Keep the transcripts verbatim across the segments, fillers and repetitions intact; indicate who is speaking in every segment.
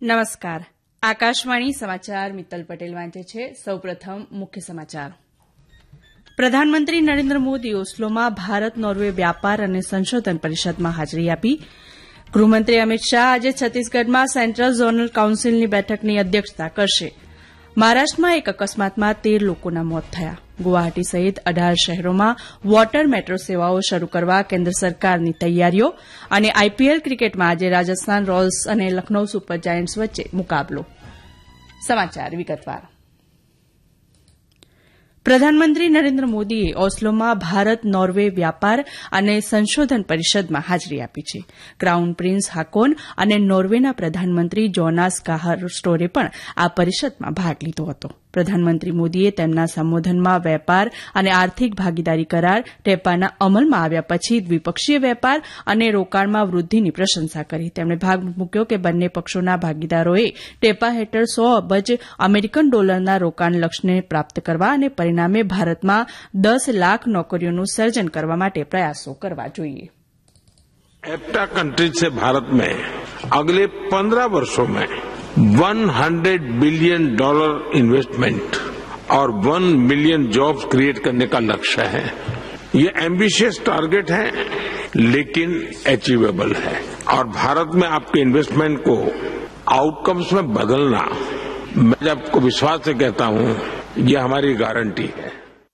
Speaker 1: નમસ્કાર. આકાશવાણી સમાચાર મિત્તલ પટેલ વાંચે છે. સૌપ્રથમ મુખ્ય સમાચાર. પ્રધાનમંત્રી નરેન્દ્ર મોદી ઓસ્લોમાં ભારત નોર્વે વ્યાપાર અને સંશોધન પરિષદમાં હાજરી આપી. ગૃહમંત્રી અમિત શાહ આજે છત્તીસગઢમાં સેન્ટ્રલ ઝોનલ કાઉન્સિલની બેઠકની અધ્યક્ષતા કરશે. મહારાષ્ટ્રમાં એક અકસ્માતમાં તેર લોકોના મોત થયા. ગુવાહાટી સહિત અઢાર શહેરોમાં વોટર મેટ્રો સેવાઓ શરૂ કરવા કેન્દ્ર સરકારની તૈયારીઓ. અને આઈપીએલ ક્રિકેટમાં આજે રાજસ્થાન રોયલ્સ અને લખનઉ સુપર જાયન્ટ્સ વચ્ચે મુકાબલો. સમાચાર વિગતવાર. પ્રધાનમંત્રી નરેન્દ્ર મોદીએ ઓસ્લોમાં ભારત નોર્વે વ્યાપાર અને સંશોધન પરિષદમાં હાજરી આપી છે. ક્રાઉન પ્રિન્સ હાકોન અને નોર્વેના પ્રધાનમંત્રી જોનાસ ગાહર સ્ટોરે પણ આ પરિષદમાં ભાગ લીધો હતો. પ્રધાનમંત્રી મોદીએ તેમના સંબોધનમાં વેપાર અને આર્થિક ભાગીદારી કરાર ટેપાના અમલમાં આવ્યા પછી દ્વિપક્ષીય વેપાર અને રોકાણમાં વૃદ્ધિની પ્રશંસા કરી. તેમણે ભાગ મૂક્યો કે બંને પક્ષોના ભાગીદારોએ ટેપા હેઠળ સો અબજ અમેરિકન ડોલરના રોકાણ લક્ષ્યને પ્રાપ્ત કરવા અને પરિણામે ભારતમાં દસ લાખ નોકરીઓનું સર્જન કરવા માટે પ્રયાસો કરવા જોઈએ.
Speaker 2: एफ्टा कंट्रीज से भारत में अगले पंद्रह वर्षों में सौ बिलियन डॉलर इन्वेस्टमेंट और वन मिलियन जॉब्स क्रिएट करने का लक्ष्य है. ये एम्बिशियस टारगेट है लेकिन अचीवेबल है और भारत में आपके इन्वेस्टमेंट को आउटकम्स में बदलना, मैं आपको विश्वास से कहता हूं, ये हमारी गारंटी है.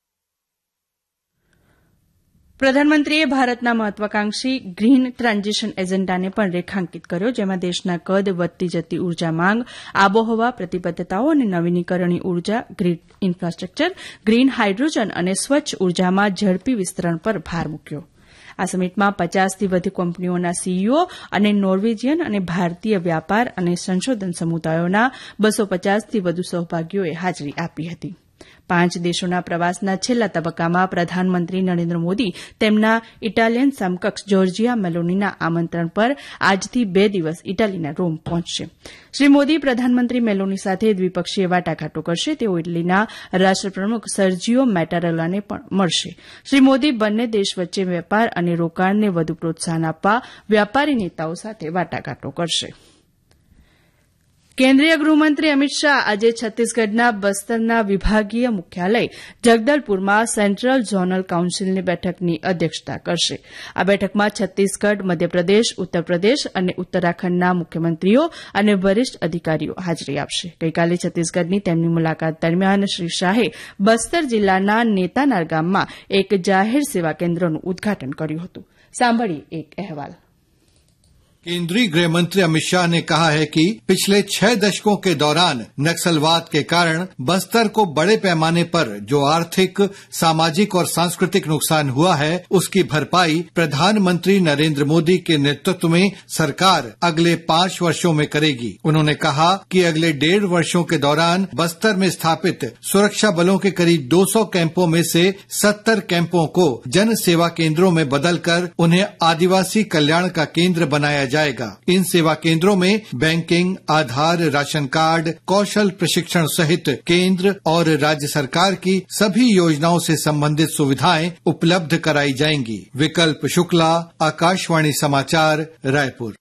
Speaker 1: પ્રધાનમંત્રીએ ભારતના મહત્વાકાંક્ષી ગ્રીન ટ્રાન્ઝિશન એજન્ડાને પણ રેખાંકિત કર્યો, જેમાં દેશના કદ, વધતી જતી ઉર્જા માંગ, આબોહવા પ્રતિબદ્ધતાઓ અને નવીનીકરણીય ઉર્જા, ગ્રીડ ઇન્ફ્રાસ્ટ્રક્ચર, ગ્રીન હાઇડ્રોજન અને સ્વચ્છ ઉર્જામાં ઝડપી વિસ્તરણ પર ભાર મૂક્યો. આ સમિટમાં પચાસથી વધુ કંપનીઓના સીઈઓ અને નોર્વેજીયન અને ભારતીય વ્યાપાર અને સંશોધન સમુદાયોના બસો પચાસથી વધુ સહભાગીઓએ હાજરી આપી હતી. પાંચ દેશોના પ્રવાસના છેલ્લા તબક્કામાં પ્રધાનમંત્રી નરેન્દ્ર મોદી તેમના ઇટાલિયન સમકક્ષ જોર્જિયા મેલોનીના આમંત્રણ પર આજથી બે દિવસ ઇટાલીના રોમ પહોંચશે. શ્રી મોદી પ્રધાનમંત્રી મેલોની સાથે દ્વિપક્ષીય વાટાઘાટો કરશે. તેઓ ઇટલીના રાષ્ટ્રપ્રમુખ સર્જિયો મેટારેલાને પણ મળશે. શ્રી મોદી બંને દેશ વચ્ચે વેપાર અને રોકાણને વધુ પ્રોત્સાહન આપવા વ્યાપારી નેતાઓ સાથે વાટાઘાટો કરશે. કેન્દ્રીય ગૃહમંત્રી અમિત શાહ આજે છત્તીસગઢના બસ્તરના વિભાગીય મુખ્યાલય જગદલપુરમાં સેન્ટ્રલ ઝોનલ કાઉન્સિલની બેઠકની અધ્યક્ષતા કરશે. આ બેઠકમાં છત્તીસગઢ, મધ્યપ્રદેશ, ઉત્તરપ્રદેશ અને ઉત્તરાખંડના મુખ્યમંત્રીઓ અને વરિષ્ઠ અધિકારીઓ હાજરી આપશે. ગઈકાલે છત્તીસગઢની તેમની મુલાકાત દરમિયાન શ્રી શાહે બસ્તર જિલ્લાના નેતાનાર ગામમાં એક જાહેર સેવા કેન્દ્રનું ઉદઘાટન કર્યું હતું. સાંભળીએ એક અહેવાલ.
Speaker 3: केंद्रीय गृह मंत्री अमित शाह ने कहा है कि पिछले छह दशकों के दौरान नक्सलवाद के कारण बस्तर को बड़े पैमाने पर जो आर्थिक, सामाजिक और सांस्कृतिक नुकसान हुआ है, उसकी भरपाई प्रधानमंत्री नरेंद्र मोदी के नेतृत्व में सरकार अगले पांच वर्षों में करेगी. उन्होंने कहा कि अगले डेढ़ वर्षों के दौरान बस्तर में स्थापित सुरक्षा बलों के करीब दो सौ कैंपों में से सत्तर कैंपों को जन सेवा केंद्रों में बदलकर उन्हें आदिवासी कल्याण का केंद्र बनाया जाएगा. इन सेवा केंद्रों में बैंकिंग, आधार, राशन कार्ड, कौशल प्रशिक्षण सहित केंद्र और राज्य सरकार की सभी योजनाओं से संबंधित सुविधाएं उपलब्ध कराई जाएंगी. विकल्प शुक्ला, आकाशवाणी समाचार, रायपुर.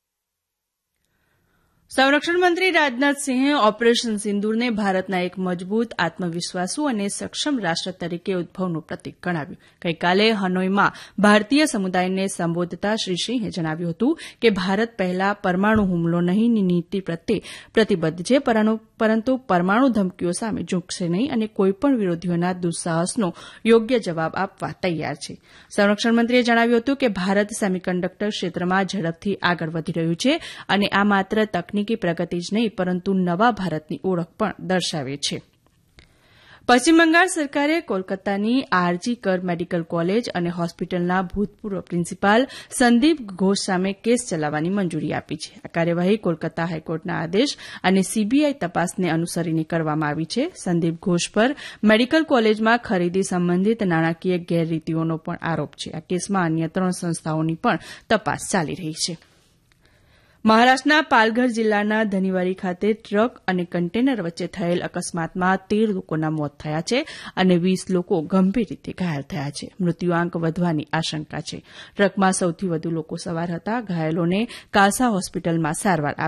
Speaker 1: સંરક્ષણ મંત્રી રાજનાથસિંહે ઓપરેશન સિંદૂરને ભારતના એક મજબૂત, આત્મવિશ્વાસુ અને સક્ષમ રાષ્ટ્ર તરીકે ઉદભવનું પ્રતીક ગણાવ્યું. ગઈકાલે હનોઈમાં ભારતીય સમુદાયને સંબોધતા શ્રી સિંહે જણાવ્યું હતું કે ભારત પહેલા પરમાણુ હુમલો નહીંની નીતિ પ્રત્યે પ્રતિબદ્ધ છે, પરંતુ પરમાણુ ધમકીઓ સામે ઝૂકશે નહીં અને કોઈપણ વિરોધીઓના દુસ્સાહસનો યોગ્ય જવાબ આપવા તૈયાર છે. સંરક્ષણ મંત્રીએ જણાવ્યું હતું કે ભારત સેમિકન્ડક્ટર ક્ષેત્રમાં ઝડપથી આગળ વધી રહ્યું છે અને આ માત્ર તકનીકી પ્રગતિ જ નહીં, પરંતુ નવા ભારતની ઓળખ પણ દર્શાવે છે. પશ્ચિમ બંગાળ સરકારે કોલકાતાની આરજી કર મેડિકલ કોલેજ અને હોસ્પિટલના ભૂતપૂર્વ પ્રિન્સિપાલ સંદીપ ઘોષ સામે કેસ ચલાવવાની મંજૂરી આપી છે. આ કાર્યવાહી કોલકાતા હાઈકોર્ટના આદેશ અને સીબીઆઈ તપાસને અનુસરીને કરવામાં આવી છે. સંદીપ ઘોષ પર મેડિકલ કોલેજમાં ખરીદી સંબંધિત નાણાકીય ગેરરીતિઓનો પણ આરોપ છે. આ કેસમાં અન્ય ત્રણ સંસ્થાઓની પણ તપાસ ચાલી રહી છે. મહારાષ્ટ્રના પાલઘર જિલ્લાના ધનીવારી ખાતે ટ્રક અને કન્ટેનર વચ્ચે થયેલ અકસ્માતમાં તેર લોકોના મોત થયા છે અને વીસ લોકો ગંભીર રીતે ઘાયલ થયા છે. મૃત્યુઆંક વધવાની આશંકા છે. ટ્રકમાં સૌથી વધુ લોકો સવાર હતા. ઘાયલોને કાસા હોસ્પિટલમાં સારવાર